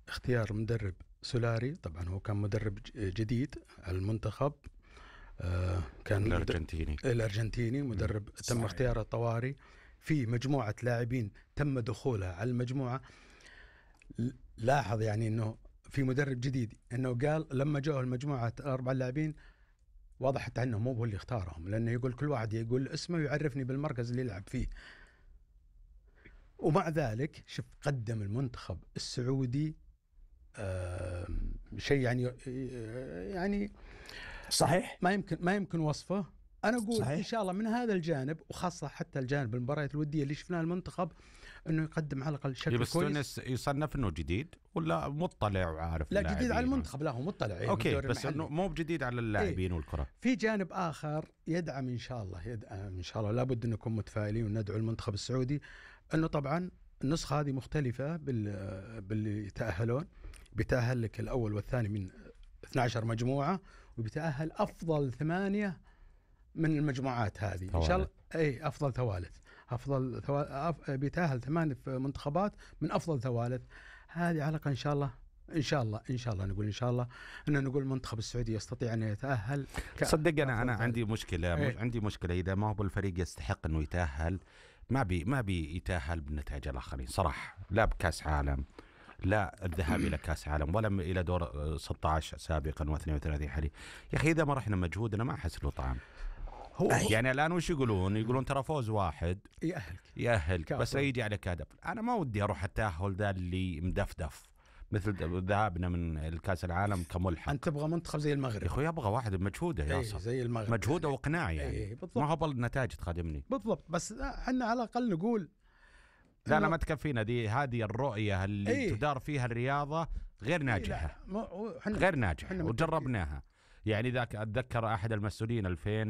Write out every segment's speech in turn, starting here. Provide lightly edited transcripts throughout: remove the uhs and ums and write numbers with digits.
اختيار مدرب سولاري. طبعا هو كان مدرب جديد على المنتخب، كان الأرجنتيني مدرب تم اختياره طوارئ في مجموعة لاعبين تم دخولها على المجموعة. لاحظ يعني أنه في مدرب جديد، أنه قال لما جاءوا المجموعة 4 لاعبين واضح حتى أنه مو هو اللي اختارهم، لأنه يقول كل واحد يقول اسمه ويعرفني بالمركز اللي يلعب فيه. ومع ذلك شوف قدم المنتخب السعودي شيء يعني صحيح، ما يمكن وصفه. أنا أقول صحيح. إن شاء الله من هذا الجانب، وخاصة حتى الجانب المباريات الودية اللي شفناها المنتخب، إنه يقدم على الأقل شكل كويس. يصنف إنه جديد ولا مطلع وعارف؟ لا جديد على المنتخب، لا هو مطلع. أوكي، بس إنه مو بجديد على اللاعبين والكرة. في جانب آخر يدعم إن شاء الله، لابد أن نكون متفائلين وندعو المنتخب السعودي إنه طبعا النسخة هذه مختلفة باللي يتأهلون. بيتأهل لك الأول والثاني من 12 مجموعة، وبيتأهل أفضل 8 من المجموعات هذه إن شاء الله. أفضل ثوالث، بيتأهل 8 منتخبات من أفضل ثوالث. هذه علقة إن شاء الله نقول إن شاء الله أن نقول المنتخب السعودي يستطيع أن يتأهل. صدق أنا عندي مشكلة، عندي مشكلة إذا ما هو الفريق يستحق أنه يتأهل، ما بي يتأهل بالنتائج الآخرين صراحة. لا بكاس عالم، لا الذهاب إلى كاس عالم، ولا إلى دور 16 سابقا و32 حاليا. يا أخي إذا ما رحنا مجهودنا ما أحس له طعم. يعني الآن وش يقولون ترى فوز واحد يأهلك بس يجي عليك هدف. أنا ما ودي أروح التأهل ذا اللي مدفدف مثل ذهابنا من الكاس العالم كملحق. أنت تبغى منتخب زي المغرب يا أخوي، أبغى واحد مجهوده يا زي المغرب، مجهوده وقناع يعني. ما هو بالنتائج تخدمني بالضبط. بس احنا على الأقل نقول لا أنا ما تكفينا هذه الرؤية اللي تدار فيها الرياضة غير ناجحة. غير ناجحة وجربناها. يعني ذاك أتذكر أحد المسؤولين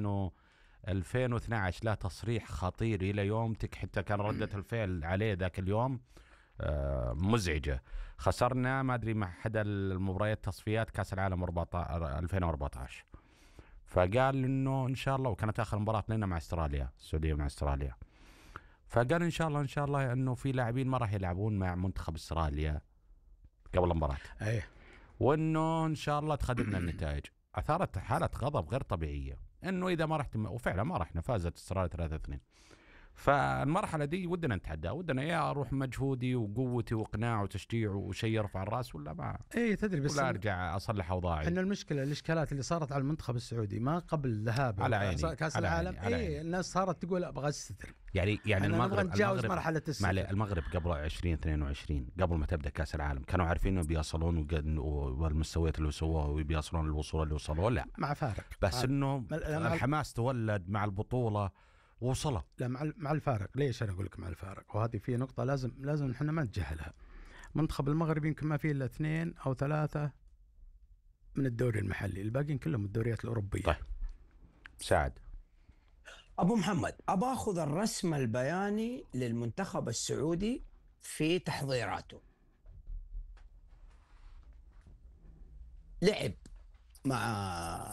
2012 لا تصريح خطير إلى يومتك، حتى كان ردة الفعل عليه ذاك اليوم مزعجة. خسرنا ما أدري مع أحد المباريات تصفيات كأس العالم 2014، فقال إنه إن شاء الله، وكانت آخر مباراة لنا مع أستراليا، السعودية مع أستراليا، فقال إن شاء الله إنه في لاعبين ما راح يلعبون مع منتخب أستراليا قبل المباراة، وإنه إن شاء الله تخدمنا النتائج. أثارت حالة غضب غير طبيعية إنه إذا ما رحت، وفعلا ما رحنا، فازت أستراليا 3-2. فالمرحلة دي ودنا نتحدى، ودنا يا أروح مجهودي وقوتي وإقناع وتشجيع وشيء يرفع الرأس، ولا ما تدري، بس ولا أرجع أصلح أوضاعي. إن الإشكالات اللي صارت على المنتخب السعودي ما قبل ذهاب كأس العالم. الناس صارت تقول أبغى أستتر. يعني المغرب قبل 2022 قبل ما تبدأ كأس العالم كانوا عارفين إنه بيصلون والمستويات اللي سووها وبيصلون الوصول اللي وصلوا، لا مع فارق، بس إنه الحماس تولد مع البطولة وصلة. لا مع الفارق. ليش أنا أقول لك مع الفارق؟ وهذه في نقطة لازم نحن ما نتجاهلها. منتخب المغرب يمكن ما فيه إلا 2 أو 3 من الدوري المحلي، الباقيين كلهم الدوريات الأوروبية. طيب سعد أبو محمد، أخذ الرسم البياني للمنتخب السعودي في تحضيراته. لعب مع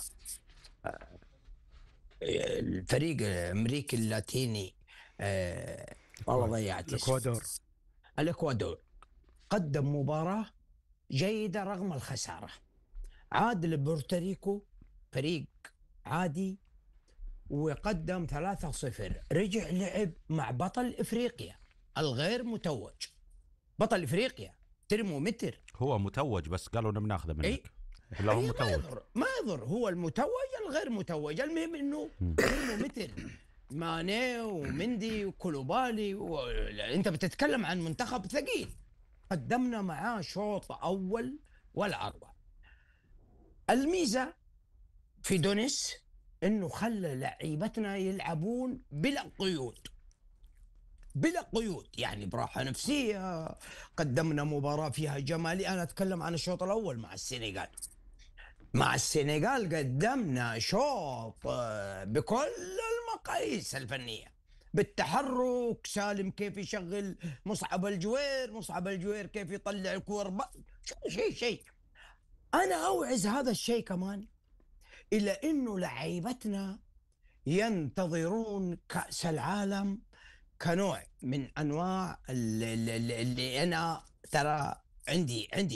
الفريق الأمريكي اللاتيني، والله ضيعت الإكوادور. قدم مباراة جيدة رغم الخسارة. عاد لبورتوريكو فريق عادي وقدم 3-0. رجع لعب مع بطل إفريقيا الغير متوج. بطل إفريقيا ترمومتر، هو متوج بس قالوا بناخذه منك. لا هو متوج، ما يضر، هو المتوج الغير متوج، المهم انه ترمومتر. ماني ومندي وكولوبالي انت بتتكلم عن منتخب ثقيل. قدمنا معاه شوط اول ولا اروع. الميزه في دونيس انه خلى لعيبتنا يلعبون بلا قيود، يعني براحة نفسية. قدمنا مباراة فيها جمالي. أنا أتكلم عن الشوط الأول مع السنغال قدمنا شوط بكل المقاييس الفنية، بالتحرك. سالم كيف يشغل مصعب الجوير كيف يطلع الكور، شيء. أنا أوعز هذا الشيء كمان إلى إنه لعيبتنا ينتظرون كأس العالم كنوع من أنواع اللي أنا ترى عندي